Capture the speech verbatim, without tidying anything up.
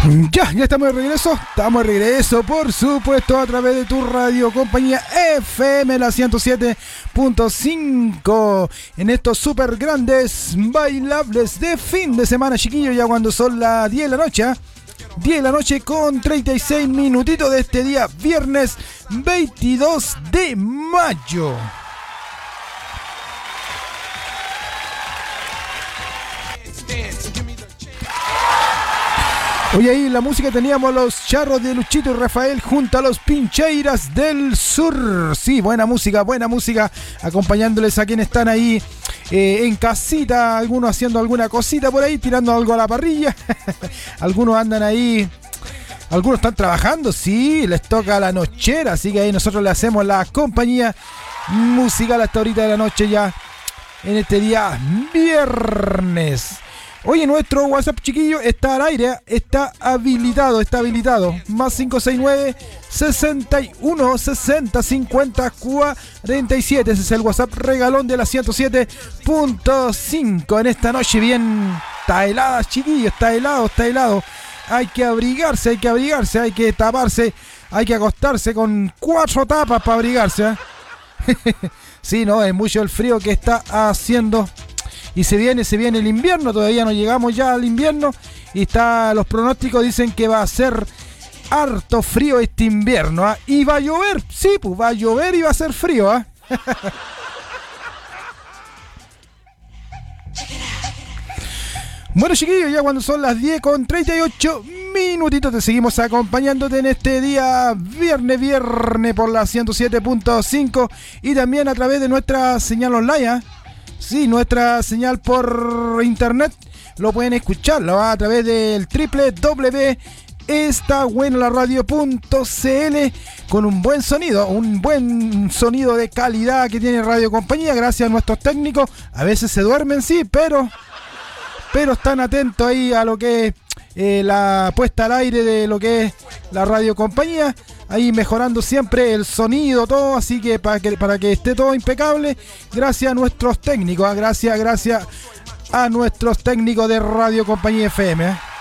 Ya, ya estamos de regreso, estamos de regreso, por supuesto, a través de tu radio compañía F M, la ciento siete punto cinco, en estos super grandes bailables de fin de semana, chiquillos, ya cuando son las diez de la noche, ¿eh? diez de la noche con treinta y seis minutitos de este día, viernes veintidós de mayo. Hoy ahí en la música teníamos los Charros de Luchito y Rafael junto a los Pincheiras del Sur. Sí, buena música, buena música, acompañándoles a quienes están ahí eh, en casita, algunos haciendo alguna cosita por ahí, tirando algo a la parrilla. Algunos andan ahí, algunos están trabajando, sí, les toca la nochera, así que ahí nosotros le hacemos la compañía musical hasta ahorita de la noche ya, en este día viernes. Oye, nuestro WhatsApp, chiquillo, está al aire, está habilitado, está habilitado. Más cinco seis nueve, sesenta y uno, sesenta, cincuenta, cuarenta y siete. Ese es el WhatsApp regalón de la ciento siete punto cinco. En esta noche bien, está helada, chiquillo, está helado, está helado. Hay que abrigarse, hay que abrigarse, hay que taparse, hay que acostarse con cuatro tapas para abrigarse, ¿eh? Sí, no, es mucho el frío que está haciendo. Y se viene, se viene el invierno, todavía no llegamos ya al invierno. Y está, los pronósticos dicen que va a ser harto frío este invierno, ¿eh? Y va a llover, sí, pues va a llover y va a ser frío, ¿eh? Bueno, chiquillos, ya cuando son las diez con treinta y ocho minutitos te seguimos acompañándote en este día viernes, viernes por la ciento siete punto cinco y también a través de nuestra señal online, ¿eh? Sí, nuestra señal por internet lo pueden escucharlo a través del doble u doble u doble u punto esta buena la radio punto c l con un buen sonido, un buen sonido de calidad que tiene Radio Compañía, gracias a nuestros técnicos. A veces se duermen, sí, pero pero están atentos ahí a lo que es eh, la puesta al aire de lo que es la Radio Compañía, ahí mejorando siempre el sonido, todo, así que para que para que esté todo impecable, gracias a nuestros técnicos, ¿eh? gracias, gracias a nuestros técnicos de Radio Compañía F M, ¿eh?